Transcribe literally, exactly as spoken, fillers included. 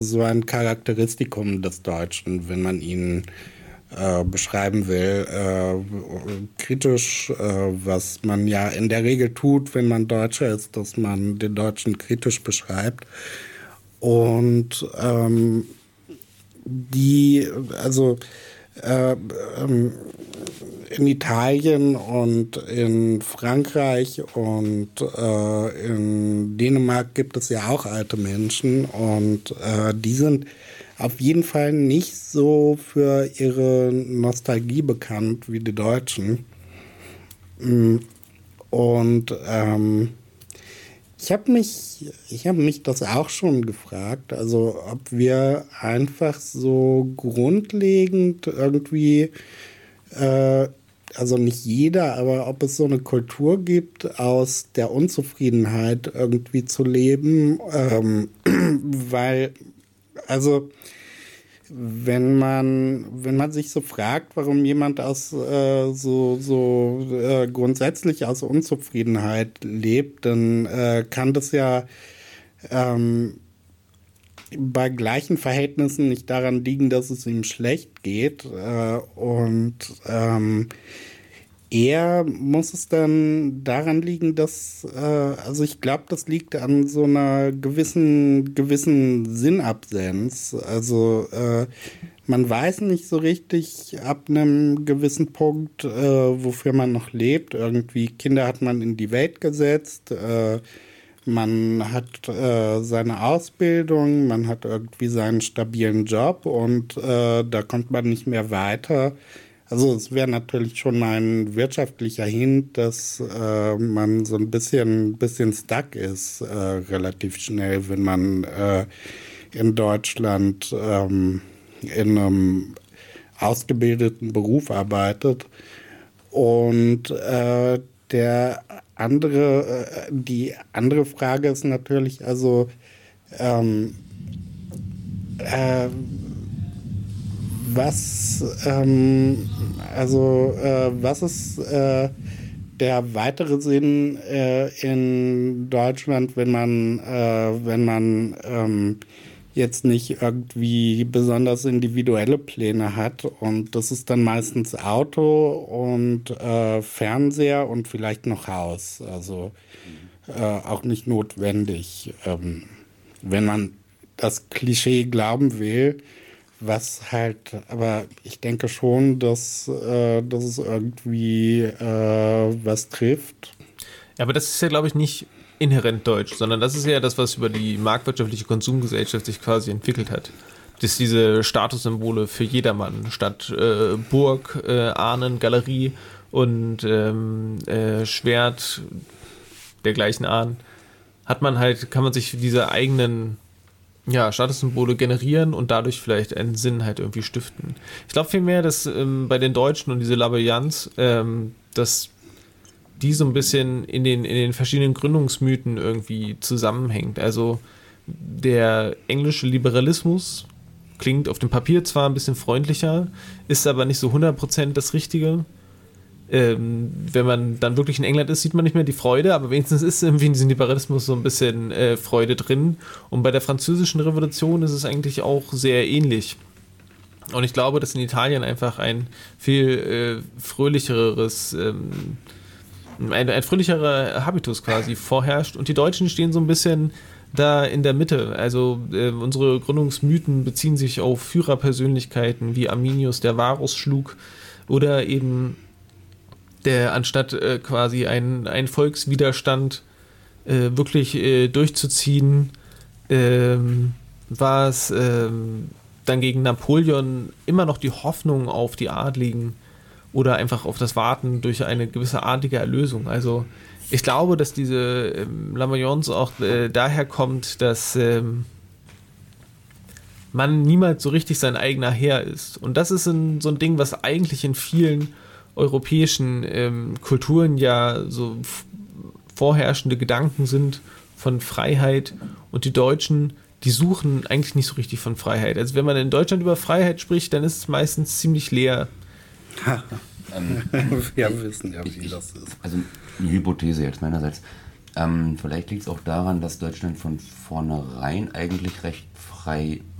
so ein Charakteristikum des Deutschen, wenn man ihn äh, beschreiben will, äh, kritisch, äh, was man ja in der Regel tut, wenn man Deutscher ist, dass man den Deutschen kritisch beschreibt. Und ähm, die, also äh, ähm, in Italien und in Frankreich und äh, in Dänemark gibt es ja auch alte Menschen und äh, die sind auf jeden Fall nicht so für ihre Nostalgie bekannt wie die Deutschen. Und ähm, ich habe mich, ich habe mich das auch schon gefragt, also ob wir einfach so grundlegend irgendwie äh, also nicht jeder, aber ob es so eine Kultur gibt, aus der Unzufriedenheit irgendwie zu leben, ähm, weil, also wenn man, wenn man sich so fragt, warum jemand aus äh, so, so äh, grundsätzlich aus Unzufriedenheit lebt, dann äh, kann das ja ähm, bei gleichen Verhältnissen nicht daran liegen, dass es ihm schlecht geht. Äh, und ähm, eher muss es dann daran liegen, dass, äh, also ich glaube, das liegt an so einer gewissen, gewissen Sinnabsenz. Also äh, man weiß nicht so richtig ab einem gewissen Punkt, äh, wofür man noch lebt. Irgendwie Kinder hat man in die Welt gesetzt, äh, man hat äh, seine Ausbildung, man hat irgendwie seinen stabilen Job und äh, da kommt man nicht mehr weiter. Also es wäre natürlich schon mal ein wirtschaftlicher Hint, dass äh, man so ein bisschen, bisschen stuck ist, äh, relativ schnell, wenn man äh, in Deutschland ähm, in einem ausgebildeten Beruf arbeitet. Und äh, der andere, äh, die andere Frage ist natürlich, also ähm, äh, was, ähm, also äh, was ist äh, der weitere Sinn äh, in Deutschland, wenn man, äh, wenn man ähm, jetzt nicht irgendwie besonders individuelle Pläne hat und das ist dann meistens Auto und äh, Fernseher und vielleicht noch Haus, also äh, auch nicht notwendig, ähm, wenn man das Klischee glauben will, was halt, aber ich denke schon, dass, äh, dass es irgendwie äh, was trifft. Ja, aber das ist ja, glaube ich, nicht inhärent deutsch, sondern das ist ja das, was über die marktwirtschaftliche Konsumgesellschaft sich quasi entwickelt hat. Dass diese Statussymbole für jedermann statt äh, Burg, äh, Ahnen, Galerie und ähm, äh, Schwert dergleichen Ahnen, hat man halt, kann man sich diese eigenen ja, Statussymbole generieren und dadurch vielleicht einen Sinn halt irgendwie stiften. Ich glaube vielmehr, dass ähm, bei den Deutschen und diese Laboyanz, ähm, dass die so ein bisschen in den, in den verschiedenen Gründungsmythen irgendwie zusammenhängt. Also der englische Liberalismus klingt auf dem Papier zwar ein bisschen freundlicher, ist aber nicht so hundert Prozent das Richtige. Ähm, wenn man dann wirklich in England ist, sieht man nicht mehr die Freude, aber wenigstens ist irgendwie in diesem Liberalismus so ein bisschen äh, Freude drin. Und bei der französischen Revolution ist es eigentlich auch sehr ähnlich. Und ich glaube, dass in Italien einfach ein viel äh, fröhlicheres, ähm, ein, ein fröhlicherer Habitus quasi vorherrscht. Und die Deutschen stehen so ein bisschen da in der Mitte. Also äh, unsere Gründungsmythen beziehen sich auf Führerpersönlichkeiten wie Arminius, der Varus schlug, oder eben der anstatt äh, quasi einen, einen Volkswiderstand äh, wirklich äh, durchzuziehen, ähm, war es ähm, dann gegen Napoleon immer noch die Hoffnung auf die Adligen oder einfach auf das Warten durch eine gewisse adlige Erlösung. Also ich glaube, dass diese ähm, Lamoyance auch äh, daher kommt, dass ähm, man niemals so richtig sein eigener Herr ist. Und das ist ein, so ein Ding, was eigentlich in vielen europäischen ähm, Kulturen ja so f- vorherrschende Gedanken sind von Freiheit, und die Deutschen, die suchen eigentlich nicht so richtig von Freiheit. Also wenn man in Deutschland über Freiheit spricht, dann ist es meistens ziemlich leer. Ähm, Wir ich- wissen ja, ich, wie ich, das ist. Also eine Hypothese jetzt meinerseits. Ähm, vielleicht liegt es auch daran, dass Deutschland von vornherein eigentlich recht frei